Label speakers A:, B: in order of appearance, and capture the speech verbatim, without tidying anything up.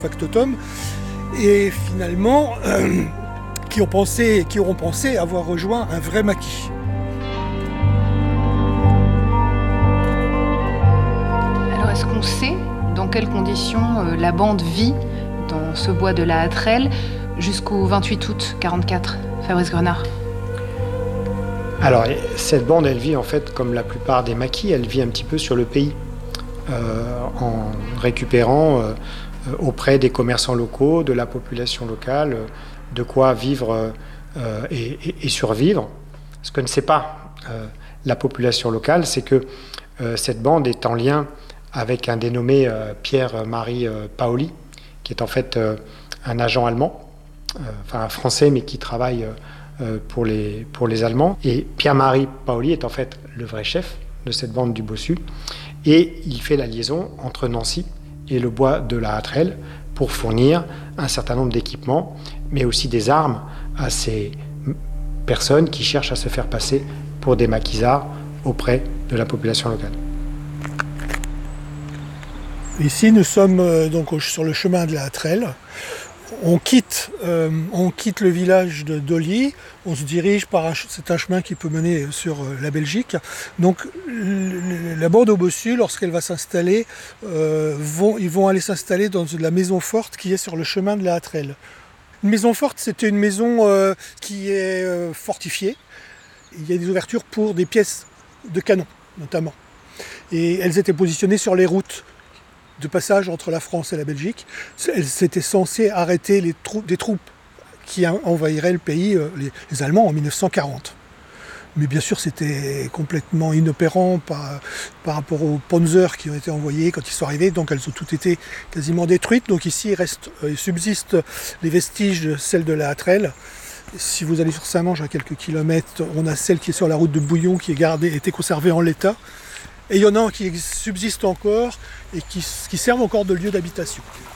A: factotum, et finalement euh, qui, ont pensé, qui auront pensé avoir rejoint un vrai maquis.
B: Alors est-ce qu'on sait dans quelles conditions euh, la bande vit dans ce bois de la Hatterelle jusqu'au vingt-huit août quarante-quatre, Fabrice Grenard?
C: Alors, cette bande, elle vit en fait comme la plupart des maquis, elle vit un petit peu sur le pays, euh, en récupérant euh, auprès des commerçants locaux, de la population locale, de quoi vivre euh, et, et, et survivre. Ce que ne sait pas euh, la population locale, c'est que euh, cette bande est en lien avec un dénommé euh, Pierre-Marie euh, Paoli, qui est en fait euh, un agent allemand, euh, enfin un Français, mais qui travaille euh, pour, les, pour les Allemands. Et Pierre-Marie Paoli est en fait le vrai chef de cette bande du Bossu. Et il fait la liaison entre Nancy et le bois de la Hatterelle pour fournir un certain nombre d'équipements, mais aussi des armes à ces personnes qui cherchent à se faire passer pour des maquisards auprès de la population locale.
A: Ici, nous sommes euh, donc sur le chemin de la Hatterelle. On quitte, euh, on quitte le village de Dolly, on se dirige par un, c'est un chemin qui peut mener sur euh, la Belgique. Donc le, la bande au Bossu, lorsqu'elle va s'installer, euh, vont, ils vont aller s'installer dans la maison forte qui est sur le chemin de la Hatterelle. Une maison forte, c'était une maison euh, qui est euh, fortifiée. Il y a des ouvertures pour des pièces de canon, notamment. Et elles étaient positionnées sur les routes de passage entre la France et la Belgique. Elles étaient censées arrêter les troupes, des troupes qui envahiraient le pays, les, les Allemands, en mille neuf cent quarante. Mais bien sûr, c'était complètement inopérant par, par rapport aux Panzers qui ont été envoyés quand ils sont arrivés. Donc elles ont toutes été quasiment détruites. Donc ici, il, reste, il subsiste les vestiges de celle de la Hatterelle. Si vous allez sur Saint-Mange à quelques kilomètres, on a celle qui est sur la route de Bouillon qui est gardée, était conservée en l'état. Et il y en a qui subsistent encore et qui, qui servent encore de lieu d'habitation.